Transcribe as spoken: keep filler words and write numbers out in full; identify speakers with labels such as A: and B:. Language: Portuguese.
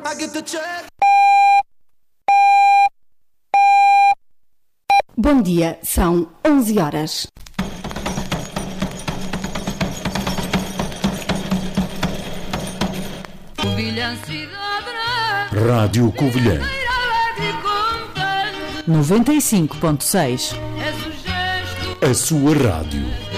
A: Bom dia, são onze horas.
B: Rádio Covilhã
C: noventa e cinco ponto seis.
B: a sua rádio.